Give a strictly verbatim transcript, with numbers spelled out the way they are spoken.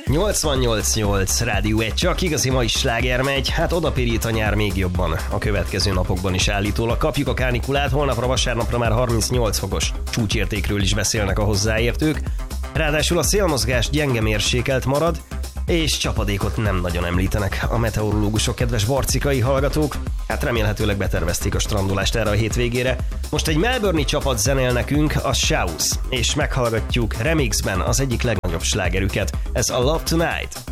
nyolcvannyolc nyolc Rádió egy, csak igazi mai sláger megy, hát odapirít a nyár még jobban. A következő napokban is állítólag kapjuk a kánikulát, holnapra vasárnapra már harmincnyolc fokos csúcsértékről is beszélnek a hozzáértők. Ráadásul a szélmozgás gyenge mérsékelt marad, és csapadékot nem nagyon említenek a meteorológusok, kedves barcikai hallgatók. Hát remélhetőleg betervezték a strandolást erre a hétvégére. Most egy melbourne-i csapat zenél nekünk, a Shouse, és meghallgatjuk remixben az egyik legnagyobb slágerüket, ez a Love Tonight.